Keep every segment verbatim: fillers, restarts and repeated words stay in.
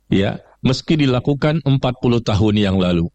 ya, meski dilakukan empat puluh tahun yang lalu.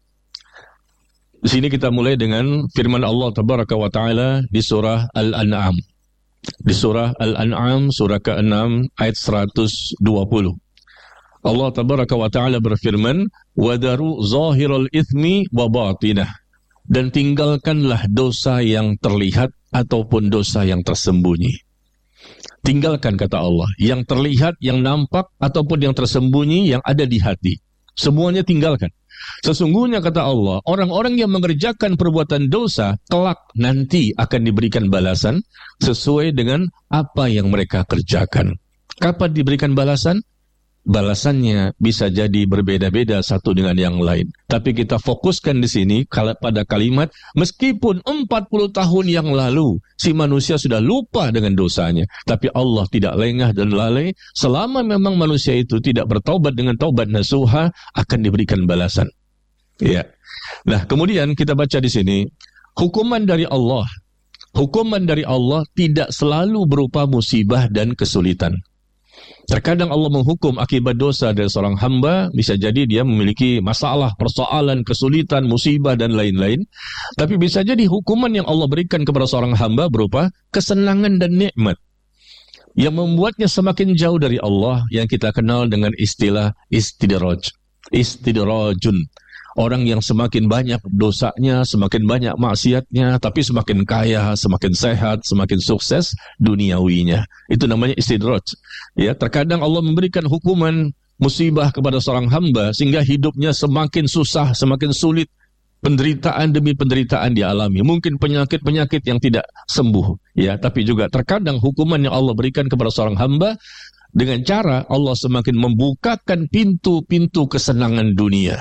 Di sini kita mulai dengan firman Allah Tabaraka wa Ta'ala di surah Al-An'am. Di surah Al-An'am, surah keenam ayat seratus dua puluh. Allah Tabaraka wa Ta'ala berfirman, "Wadaru zahiral ithmi wa batinah." Dan tinggalkanlah dosa yang terlihat ataupun dosa yang tersembunyi. Tinggalkan, kata Allah, yang terlihat, yang nampak ataupun yang tersembunyi, yang ada di hati. Semuanya tinggalkan. Sesungguhnya, kata Allah, orang-orang yang mengerjakan perbuatan dosa kelak nanti akan diberikan balasan sesuai dengan apa yang mereka kerjakan. Kapan diberikan balasan? Balasannya bisa jadi berbeda-beda satu dengan yang lain. Tapi kita fokuskan di sini pada kalimat, meskipun empat puluh tahun yang lalu si manusia sudah lupa dengan dosanya, tapi Allah tidak lengah dan lalai. Selama memang manusia itu tidak bertaubat dengan taubat nasuha, akan diberikan balasan. Ya. Nah, kemudian kita baca di sini, hukuman dari Allah. Hukuman dari Allah tidak selalu berupa musibah dan kesulitan. Terkadang Allah menghukum akibat dosa dari seorang hamba, bisa jadi dia memiliki masalah, persoalan, kesulitan, musibah dan lain-lain. Tapi bisa jadi hukuman yang Allah berikan kepada seorang hamba berupa kesenangan dan nikmat yang membuatnya semakin jauh dari Allah, yang kita kenal dengan istilah istidraj. Istidrajun. Orang yang semakin banyak dosanya, semakin banyak maksiatnya, tapi semakin kaya, semakin sehat, semakin sukses duniawinya. Itu namanya istidraj. Ya, terkadang Allah memberikan hukuman musibah kepada seorang hamba sehingga hidupnya semakin susah, semakin sulit. Penderitaan demi penderitaan dialami. Mungkin penyakit-penyakit yang tidak sembuh. Ya, tapi juga terkadang hukuman yang Allah berikan kepada seorang hamba dengan cara Allah semakin membukakan pintu-pintu kesenangan dunia.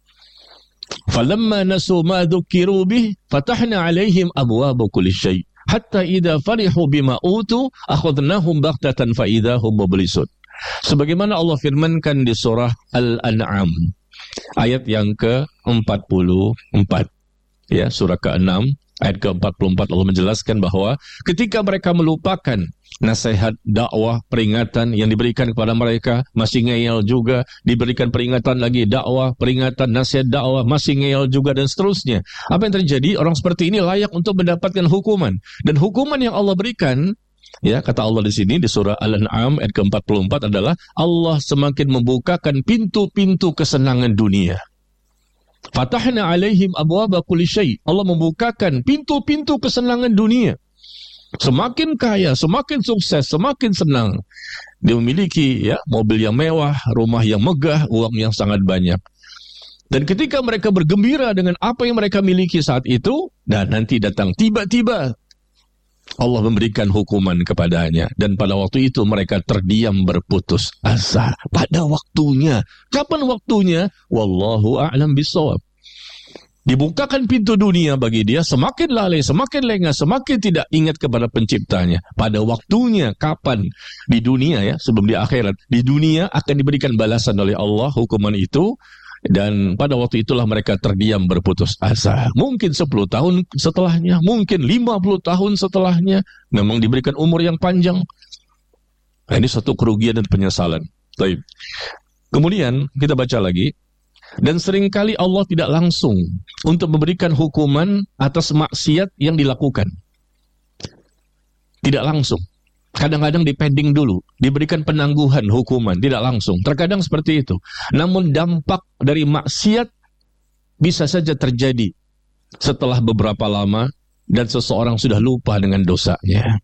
Falamma nasu ma dzukiru bih fatahna alaihim abwaaba kulli syai hatta idza farihu bima utu akhadnahum baghtatan fa idzahum mublisun. Sebagaimana Allah firmankan di surah Al-An'am ayat yang ke empat puluh empat, ya, surah keenam ayat ke empat puluh empat, Allah menjelaskan bahwa ketika mereka melupakan nasihat, dakwah, peringatan yang diberikan kepada mereka, masih ngeyel juga, diberikan peringatan lagi, dakwah, peringatan, nasihat, dakwah, masih ngeyel juga, dan seterusnya. Apa yang terjadi? Orang seperti ini layak untuk mendapatkan hukuman. Dan hukuman yang Allah berikan, ya, kata Allah di sini di surah Al-An'am ayat ke empat puluh empat adalah Allah semakin membukakan pintu-pintu kesenangan dunia. Fatahna alaihim abwaaba kulli syai. Allah membukakan pintu-pintu kesenangan dunia. Semakin kaya, semakin sukses, semakin senang. Dia memiliki, ya, mobil yang mewah, rumah yang megah, uang yang sangat banyak. Dan ketika mereka bergembira dengan apa yang mereka miliki saat itu, dan nanti datang tiba-tiba Allah memberikan hukuman kepadanya. Dan pada waktu itu mereka terdiam berputus asa. Pada waktunya. Kapan waktunya? Wallahu a'lam bishawab. Dibukakan pintu dunia bagi dia, semakin lalai, semakin lengah, semakin tidak ingat kepada penciptanya. Pada waktunya, kapan? Di dunia, ya, sebelum di akhirat. Di dunia akan diberikan balasan oleh Allah hukuman itu, dan pada waktu itulah mereka terdiam berputus asa. Mungkin sepuluh tahun setelahnya, mungkin lima puluh tahun setelahnya, memang diberikan umur yang panjang. Nah, ini satu kerugian dan penyesalan. Baik. Kemudian kita baca lagi. Dan seringkali Allah tidak langsung untuk memberikan hukuman atas maksiat yang dilakukan. Tidak langsung. Kadang-kadang dipending dulu, diberikan penangguhan hukuman, tidak langsung. Terkadang seperti itu. Namun dampak dari maksiat bisa saja terjadi setelah beberapa lama dan seseorang sudah lupa dengan dosanya.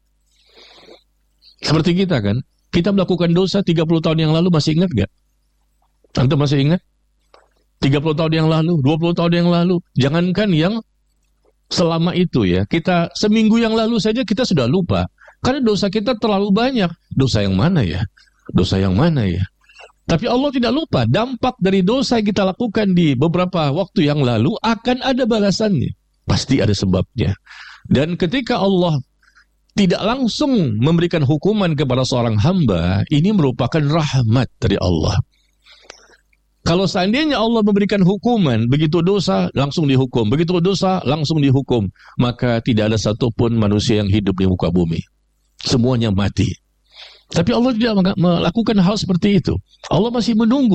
Seperti kita kan, kita melakukan dosa tiga puluh tahun yang lalu, masih ingat gak? Antum masih ingat? tiga puluh tahun yang lalu, dua puluh tahun yang lalu, jangankan yang selama itu, ya, kita seminggu yang lalu saja kita sudah lupa, karena dosa kita terlalu banyak. Dosa yang mana ya? Dosa yang mana ya? Tapi Allah tidak lupa, dampak dari dosa yang kita lakukan di beberapa waktu yang lalu akan ada balasannya, pasti ada sebabnya. Dan ketika Allah tidak langsung memberikan hukuman kepada seorang hamba, ini merupakan rahmat dari Allah. Kalau seandainya Allah memberikan hukuman, begitu dosa langsung dihukum, begitu dosa langsung dihukum, maka tidak ada satupun manusia yang hidup di muka bumi. Semuanya mati. Tapi Allah tidak melakukan hal seperti itu. Allah masih menunggu